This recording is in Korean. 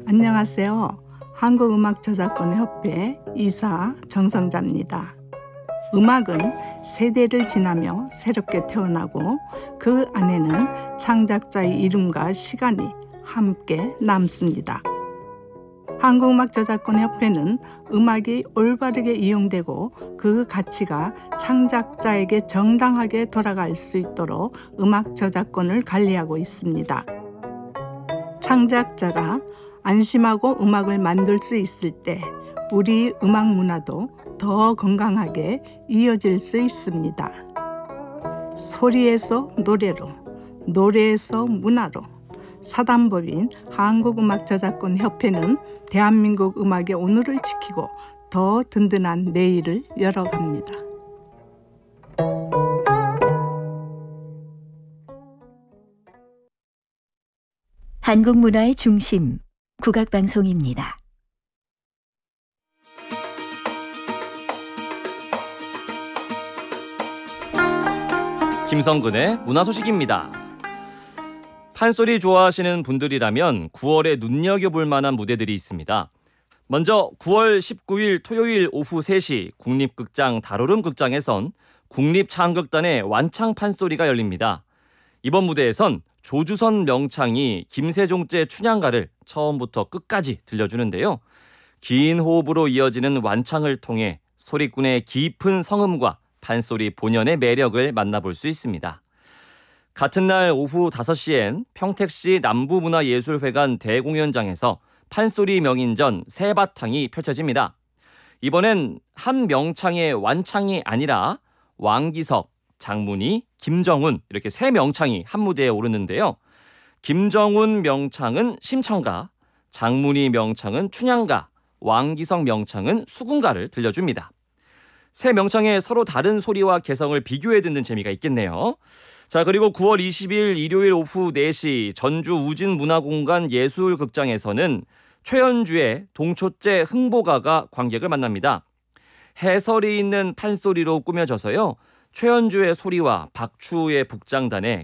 안녕하세요. 한국음악저작권협회 이사 정성자입니다. 음악은 세대를 지나며 새롭게 태어나고 그 안에는 창작자의 이름과 시간이 함께 남습니다. 한국음악저작권협회는 음악이 올바르게 이용되고 그 가치가 창작자에게 정당하게 돌아갈 수 있도록 음악 저작권을 관리하고 있습니다. 창작자가 안심하고 음악을 만들 수 있을 때 우리 음악 문화도 더 건강하게 이어질 수 있습니다. 소리에서 노래로, 노래에서 문화로 사단법인 한국음악저작권협회는 대한민국 음악의 오늘을 지키고 더 든든한 내일을 열어갑니다. 한국 문화의 중심, 국악방송입니다. 김성근의 문화소식입니다. 판소리 좋아하시는 분들이라면 9월에 눈여겨볼 만한 무대들이 있습니다. 먼저 9월 19일 토요일 오후 3시 국립극장 다로름극장에선 국립창극단의 완창 판소리가 열립니다. 이번 무대에선 조주선 명창이 김세종제 춘향가를 처음부터 끝까지 들려주는데요. 긴 호흡으로 이어지는 완창을 통해 소리꾼의 깊은 성음과 판소리 본연의 매력을 만나볼 수 있습니다. 같은 날 오후 5시엔 평택시 남부문화예술회관 대공연장에서 판소리 명인전 새바탕이 펼쳐집니다. 이번엔 한 명창의 완창이 아니라 왕기석, 장문희, 김정훈 이렇게 세 명창이 한 무대에 오르는데요. 김정훈 명창은 심청가, 장문희 명창은 춘향가, 왕기석 명창은 수궁가를 들려줍니다. 세 명창의 서로 다른 소리와 개성을 비교해 듣는 재미가 있겠네요. 자, 그리고 9월 20일 일요일 오후 4시 전주 우진문화공간 예술극장에서는 최연주의 동초째 흥보가가 관객을 만납니다. 해설이 있는 판소리로 꾸며져서요. 최연주의 소리와 박추의 북장단의